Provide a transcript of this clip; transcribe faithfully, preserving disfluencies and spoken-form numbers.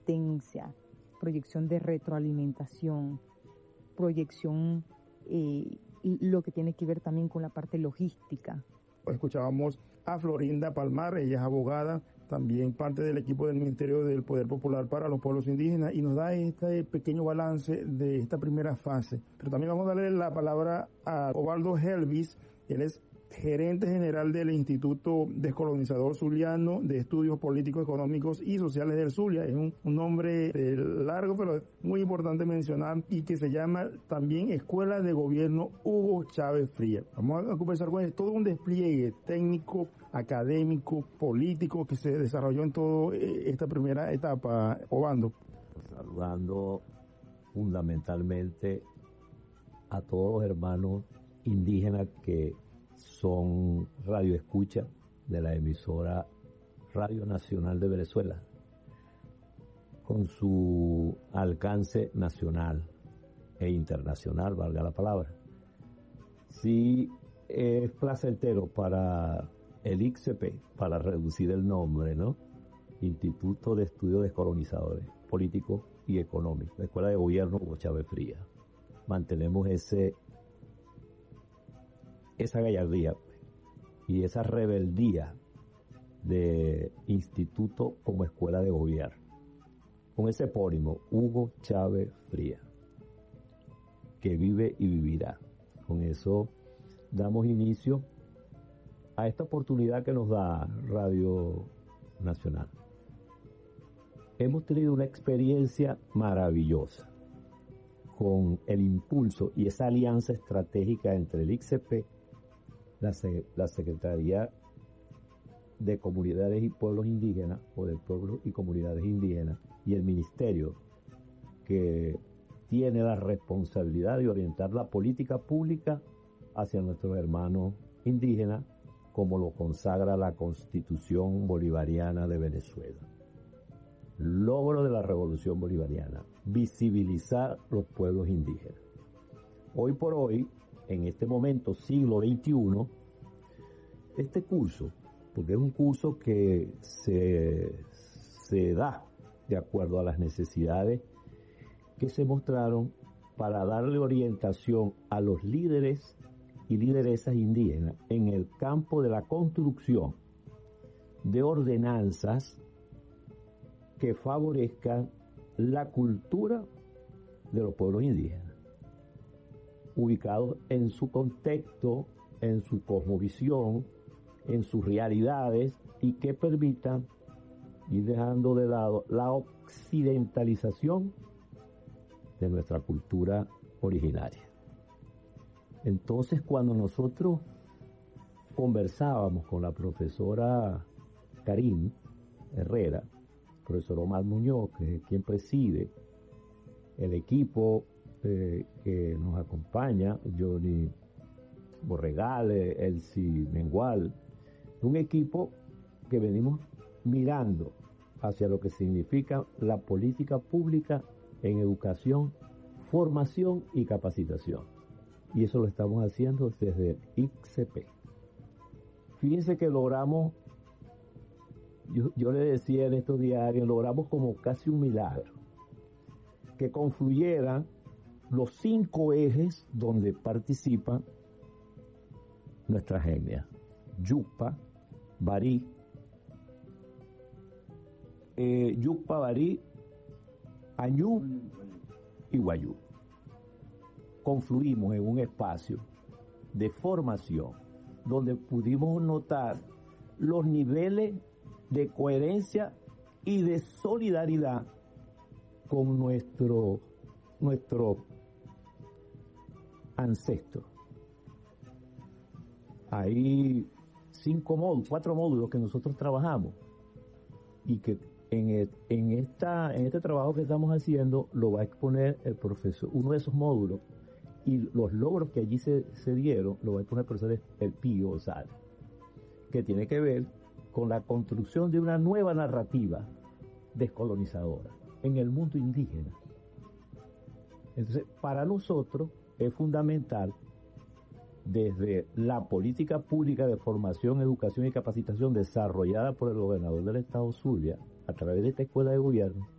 asistencia, proyección de retroalimentación, proyección, eh, lo que tiene que ver también con la parte logística. Escuchábamos a Florinda Palmar, ella es abogada, también parte del equipo del Ministerio del Poder Popular para los Pueblos Indígenas, y nos da este pequeño balance de esta primera fase. Pero también vamos a darle la palabra a Ovaldo Helvis, él es gerente general del Instituto Descolonizador Zuliano de Estudios Políticos, Económicos y Sociales del Zulia. Es un, un nombre eh, largo, pero muy importante mencionar, y que se llama también Escuela de Gobierno Hugo Chávez Frías. Vamos a conversar con él, todo un despliegue técnico, académico, político que se desarrolló en toda eh, esta primera etapa. Obando. Saludando fundamentalmente a todos los hermanos indígenas que son radioescucha de la emisora Radio Nacional de Venezuela, con su alcance nacional e internacional, valga la palabra. Sí, es placentero para el I C P, para reducir el nombre, ¿no? Instituto de Estudios Descolonizadores Políticos y Económicos, la Escuela de Gobierno Hugo Chávez Frías. Mantenemos ese esa gallardía y esa rebeldía de instituto como escuela de gobierno, con ese epónimo, Hugo Chávez Frías, que vive y vivirá. Con eso damos inicio a esta oportunidad que nos da Radio Nacional. Hemos tenido una experiencia maravillosa con el impulso y esa alianza estratégica entre el I C P, La, la Secretaría de Comunidades y Pueblos Indígenas, o de Pueblos y Comunidades Indígenas, y el Ministerio, que tiene la responsabilidad de orientar la política pública hacia nuestros hermanos indígenas, como lo consagra la Constitución Bolivariana de Venezuela. Logro de la Revolución Bolivariana: visibilizar los pueblos indígenas. Hoy por hoy, en este momento, siglo veintiuno, este curso, porque es un curso que se, se da de acuerdo a las necesidades que se mostraron para darle orientación a los líderes y lideresas indígenas en el campo de la construcción de ordenanzas que favorezcan la cultura de los pueblos indígenas, ubicados en su contexto, en su cosmovisión, en sus realidades, y que permitan ir dejando de lado la occidentalización de nuestra cultura originaria. Entonces, cuando nosotros conversábamos con la profesora Karim Herrera, profesor Omar Muñoz, que es quien preside el equipo Eh, que nos acompaña, Johnny Borregale, Elsie Mengual, un equipo que venimos mirando hacia lo que significa la política pública en educación, formación y capacitación. Y eso lo estamos haciendo desde el I C P. Fíjense que logramos, yo, yo le decía en estos diarios, logramos como casi un milagro, que confluyeran los cinco ejes donde participan nuestras etnias: Yucpa, Barí, eh, Yucpa, Barí, Añú y Guayú. Confluimos en un espacio de formación donde pudimos notar los niveles de coherencia y de solidaridad con nuestro nuestro ancestros. Hay cinco módulos, cuatro módulos que nosotros trabajamos, y que en, el, en, esta, en este trabajo que estamos haciendo lo va a exponer el profesor, uno de esos módulos, y los logros que allí se, se dieron lo va a exponer el profesor El Pío González, que tiene que ver con la construcción de una nueva narrativa descolonizadora en el mundo indígena. Entonces, para nosotros es fundamental, desde la política pública de formación, educación y capacitación desarrollada por el gobernador del estado Zulia a través de esta escuela de gobierno,